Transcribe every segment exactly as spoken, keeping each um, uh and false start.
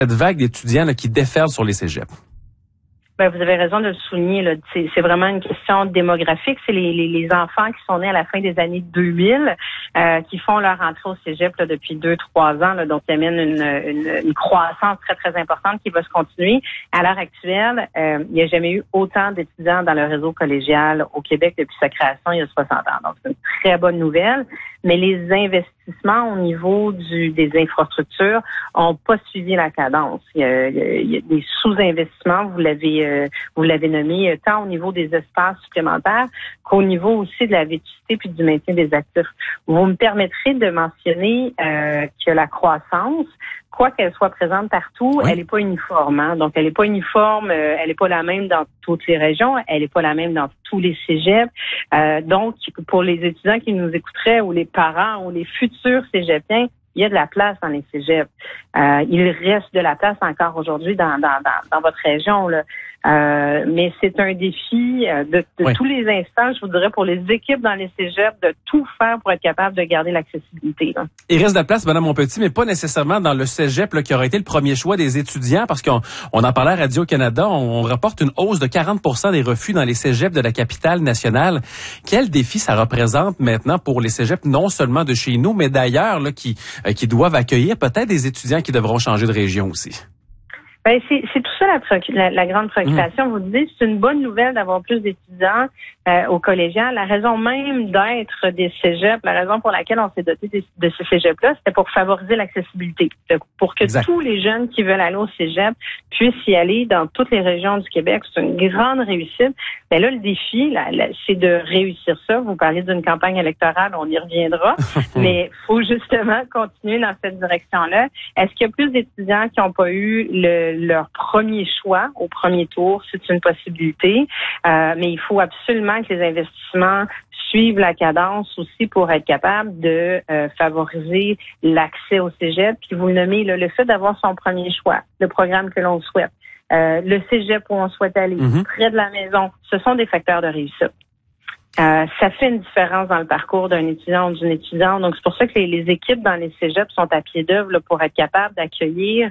cette vague d'étudiants là, qui déferlent sur les cégeps? Ben, vous avez raison de le souligner. Là. C'est, c'est vraiment une question démographique. C'est les, les, les enfants qui sont nés à la fin des années deux mille euh, qui font leur entrée au cégep là, depuis deux, trois ans. Là, donc, ils amènent une, une, une croissance très, très importante qui va se continuer. À l'heure actuelle, euh, il n'y a jamais eu autant d'étudiants dans le réseau collégial au Québec depuis sa création il y a soixante ans. Donc, c'est une très bonne nouvelle. Mais les investissements au niveau du, des infrastructures ont pas suivi la cadence. Il y a, il y a des sous-investissements, vous l'avez euh, vous l'avez nommé, tant au niveau des espaces supplémentaires qu'au niveau aussi de la vétusté puis du maintien des actifs. Vous me permettrez de mentionner euh, que la croissance, quoi qu'elle soit présente partout, oui. elle n'est pas uniforme. Hein? Donc, elle n'est pas uniforme, euh, elle n'est pas la même dans toutes les régions, elle n'est pas la même dans tous les cégeps. Euh, donc, pour les étudiants qui nous écouteraient ou les parents ou les futurs cégepiens, il y a de la place dans les cégeps. Euh, il reste de la place encore aujourd'hui dans, dans, dans, dans votre région, là. Euh, mais c'est un défi de, de oui. tous les instants, je vous dirais, pour les équipes dans les cégeps, de tout faire pour être capable de garder l'accessibilité. Là. Il reste de la place, Madame Monpetit, mais pas nécessairement dans le cégep là, qui aurait été le premier choix des étudiants, parce qu'on on en parlait à Radio-Canada, on, on rapporte une hausse de quarante pour cent des refus dans les cégeps de la capitale nationale. Quel défi ça représente maintenant pour les cégeps, non seulement de chez nous, mais d'ailleurs, là, qui, euh, qui doivent accueillir peut-être des étudiants qui devront changer de région aussi? Ben c'est, c'est tout ça la, la, la grande préoccupation. Mmh. Vous dites, c'est une bonne nouvelle d'avoir plus d'étudiants euh, au collégien. La raison même d'être des cégeps, la raison pour laquelle on s'est doté de, de ces cégeps-là, c'était pour favoriser l'accessibilité, pour que exact. Tous les jeunes qui veulent aller au cégep puissent y aller dans toutes les régions du Québec. C'est une grande réussite. Mais là, le défi, là, là, c'est de réussir ça. Vous parlez d'une campagne électorale, on y reviendra, mais il faut justement continuer dans cette direction-là. Est-ce qu'il y a plus d'étudiants qui n'ont pas eu le leur premier choix au premier tour? C'est une possibilité, euh, mais il faut absolument que les investissements suivent la cadence aussi pour être capable de euh, favoriser l'accès au cégep. Puis vous le nommez, là, le fait d'avoir son premier choix, le programme que l'on souhaite, euh, le cégep où on souhaite aller, mm-hmm. près de la maison, ce sont des facteurs de réussite. Euh, ça fait une différence dans le parcours d'un étudiant ou d'une étudiante. Donc, c'est pour ça que les, les équipes dans les cégeps sont à pied d'œuvre là, pour être capables d'accueillir,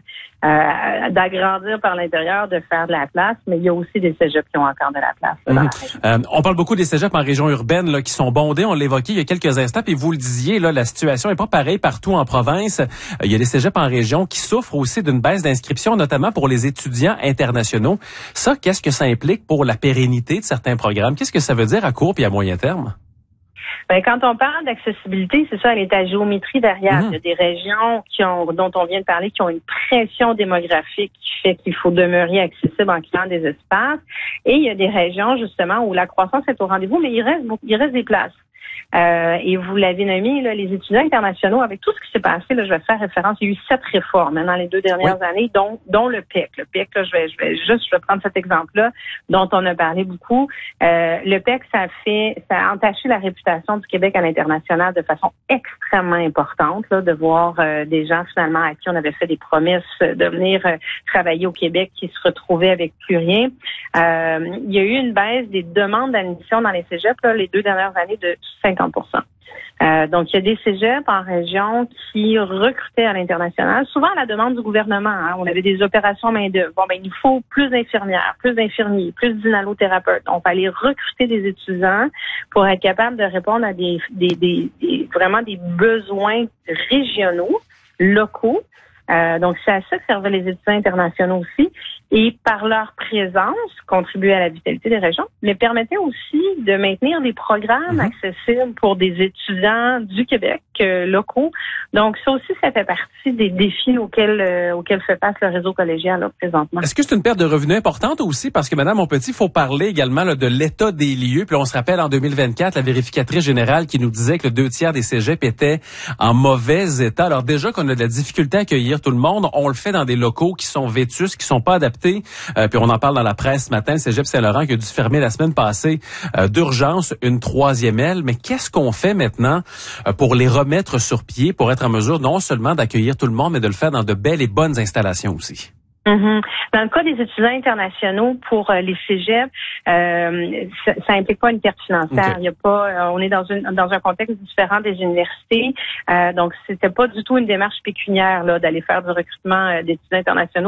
euh, d'agrandir par l'intérieur, de faire de la place. Mais il y a aussi des cégeps qui ont encore de la place. Là, mmh. euh, on parle beaucoup des cégeps en région urbaine là, qui sont bondés. On l'évoquait il y a quelques instants. Puis vous le disiez, là, la situation n'est pas pareille partout en province. Euh, il y a des cégeps en région qui souffrent aussi d'une baisse d'inscription, notamment pour les étudiants internationaux. Ça, qu'est-ce que ça implique pour la pérennité de certains programmes? Qu'est-ce que ça veut dire à court puis à moyen terme? Ben, quand on parle d'accessibilité, c'est ça, elle est à géométrie variable. Mmh. Il y a des régions qui ont, dont on vient de parler, qui ont une pression démographique qui fait qu'il faut demeurer accessible en créant des espaces. Et il y a des régions, justement, où la croissance est au rendez-vous, mais il reste, il reste des places. Euh, et vous l'avez nommé, là, les étudiants internationaux, avec tout ce qui s'est passé, là, je vais faire référence, il y a eu sept réformes hein, dans les deux dernières oui. années, dont, dont le P E C. Le P E C, là, je vais, je vais juste, je vais prendre cet exemple-là, dont on a parlé beaucoup. Euh, le P E C, ça a fait, ça a entaché la réputation du Québec à l'international de façon extrêmement importante, là, de voir euh, des gens finalement à qui on avait fait des promesses de venir euh, travailler au Québec qui se retrouvaient avec plus rien. Euh, il y a eu une baisse des demandes d'admission dans les cégeps, là, les deux dernières années de cinquante pour cent. Euh, donc, il y a des cégeps en région qui recrutaient à l'international, souvent à la demande du gouvernement. Hein. On avait des opérations main-d'œuvre. Bon, ben, il nous faut plus d'infirmières, plus d'infirmiers, plus d'inhalothérapeutes. On va aller recruter des étudiants pour être capable de répondre à des, des, des, des vraiment des besoins régionaux, locaux. Euh, donc, c'est à ça que servaient les étudiants internationaux aussi. Et par leur présence, contribuer à la vitalité des régions, mais permettait aussi de maintenir des programmes mmh. accessibles pour des étudiants du Québec, euh, locaux. Donc, ça aussi, ça fait partie des défis auxquels, euh, auxquels fait face le réseau collégial là, présentement. Est-ce que c'est une perte de revenus importante aussi? Parce que, Madame Monpetit, il faut parler également là, de l'état des lieux. Puis on se rappelle, en deux mille vingt-quatre, la vérificatrice générale qui nous disait que le deux tiers des cégeps étaient en mauvais état. Alors déjà qu'on a de la difficulté à accueillir tout le monde, on le fait dans des locaux qui sont vétustes, qui sont pas adaptés. Euh, puis on en parle dans la presse ce matin, le Cégep Saint-Laurent qui a dû fermer la semaine passée euh, d'urgence une troisième aile. Mais qu'est-ce qu'on fait maintenant euh, pour les remettre sur pied, pour être en mesure non seulement d'accueillir tout le monde, mais de le faire dans de belles et bonnes installations aussi? Mm-hmm. Dans le cas des étudiants internationaux pour euh, les cégeps, euh, ça, ça implique pas une perte financière. Okay. Il y a pas, euh, on est dans une dans un contexte différent des universités, euh, donc c'était pas du tout une démarche pécuniaire là d'aller faire du recrutement euh, d'étudiants internationaux.